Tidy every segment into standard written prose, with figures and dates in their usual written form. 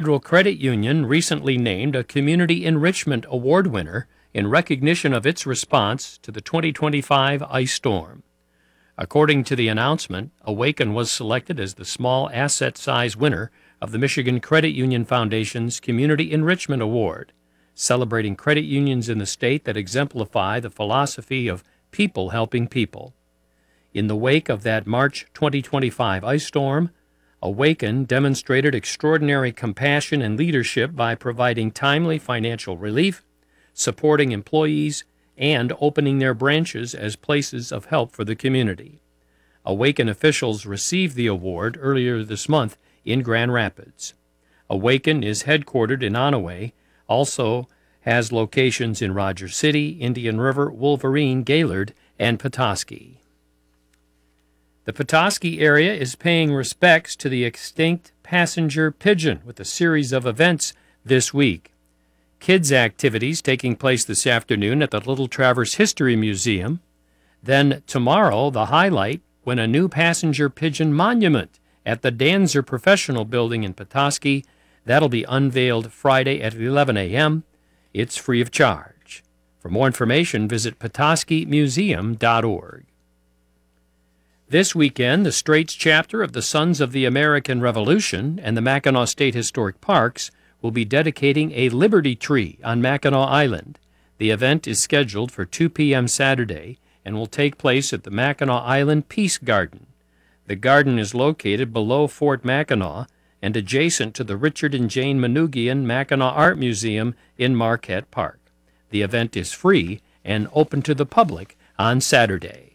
Federal Credit Union recently named a Community Enrichment Award winner in recognition of its response to the 2025 ice storm. According to the announcement, Awaken was selected as the small asset size winner of the Michigan Credit Union Foundation's Community Enrichment Award, celebrating credit unions in the state that exemplify the philosophy of people helping people. In the wake of that March 2025 ice storm, Awaken demonstrated extraordinary compassion and leadership by providing timely financial relief, supporting employees, and opening their branches as places of help for the community. Awaken officials received the award earlier this month in Grand Rapids. Awaken is headquartered in Onaway, also has locations in Rogers City, Indian River, Wolverine, Gaylord, and Petoskey. The Petoskey area is paying respects to the extinct passenger pigeon with a series of events this week. Kids' activities taking place this afternoon at the Little Traverse History Museum. Then tomorrow, the highlight, when a new passenger pigeon monument at the Danzer Professional Building in Petoskey. That'll be unveiled Friday at 11 a.m. It's free of charge. For more information, visit petoskeymuseum.org. This weekend, the Straits chapter of the Sons of the American Revolution and the Mackinac State Historic Parks will be dedicating a Liberty Tree on Mackinac Island. The event is scheduled for 2 p.m. Saturday and will take place at the Mackinac Island Peace Garden. The garden is located below Fort Mackinac and adjacent to the Richard and Jane Manoogian Mackinac Art Museum in Marquette Park. The event is free and open to the public on Saturday.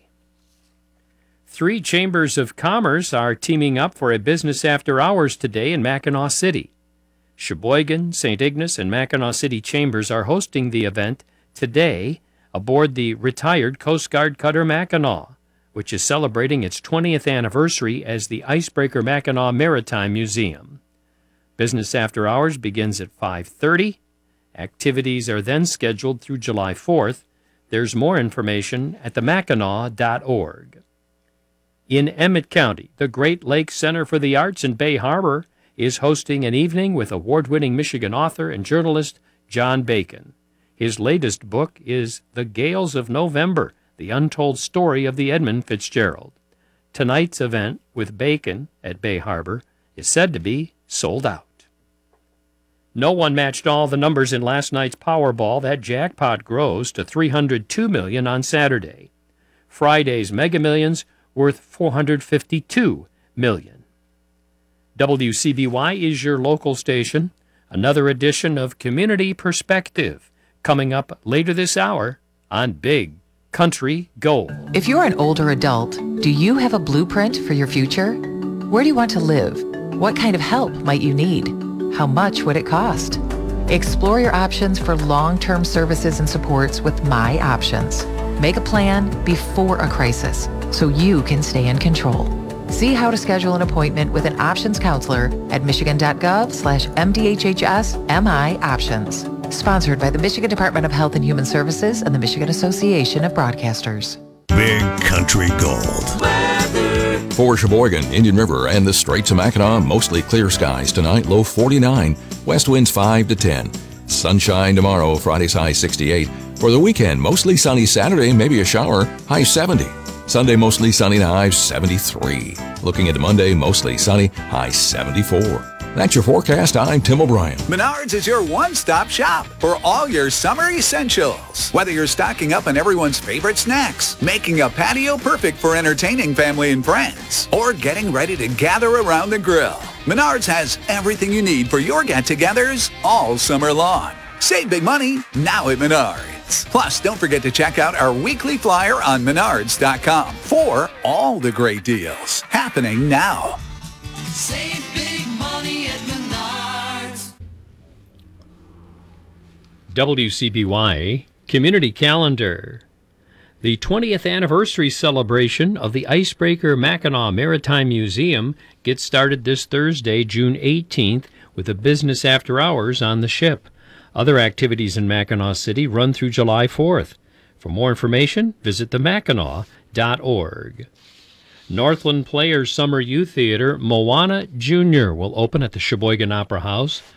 3 chambers of commerce are teaming up for a business after hours today in Mackinac City. Sheboygan, St. Ignace, and Mackinac City chambers are hosting the event today aboard the retired Coast Guard cutter Mackinac, which is celebrating its 20th anniversary as the Icebreaker Mackinac Maritime Museum. Business after hours begins at 5:30. Activities are then scheduled through July 4th. There's more information at themackinac.org. In Emmett County, the Great Lakes Center for the Arts in Bay Harbor is hosting an evening with award-winning Michigan author and journalist John Bacon. His latest book is The Gales of November, The Untold Story of the Edmund Fitzgerald. Tonight's event with Bacon at Bay Harbor is said to be sold out. No one matched all the numbers in last night's Powerball. That jackpot grows to $302 million on Saturday. Friday's Mega Millions worth $452 million. WCBY is your local station. Another edition of Community Perspective coming up later this hour on Big Country Gold. If you're an older adult, do you have a blueprint for your future? Where do you want to live? What kind of help might you need? How much would it cost? Explore your options for long-term services and supports with My Options. Make a plan before a crisis so you can stay in control. See how to schedule an appointment with an options counselor at michigan.gov/MDHHS-MI Options. Sponsored by the Michigan Department of Health and Human Services and the Michigan Association of Broadcasters. Big Country Gold. Weather. For Sheboygan, Indian River, and the Straits of Mackinac, mostly clear skies tonight, low 49. West winds 5 to 10. Sunshine tomorrow, Friday's high 68. For the weekend, mostly sunny Saturday, maybe a shower, high 70. Sunday, mostly sunny, high 73. Looking at Monday, mostly sunny, high 74. That's your forecast. I'm Tim O'Brien. Menards is your one-stop shop for all your summer essentials. Whether you're stocking up on everyone's favorite snacks, making a patio perfect for entertaining family and friends, or getting ready to gather around the grill, Menards has everything you need for your get-togethers all summer long. Save big money now at Menards. Plus, don't forget to check out our weekly flyer on menards.com for all the great deals happening now. Save big money at Menards. WCBY Community Calendar. The 20th anniversary celebration of the Icebreaker Mackinac Maritime Museum gets started this Thursday, June 18th, with a business after hours on the ship. Other activities in Mackinac City run through July 4th. For more information, visit themackinac.org. Northland Players Summer Youth Theater Moana Jr. will open at the Sheboygan Opera House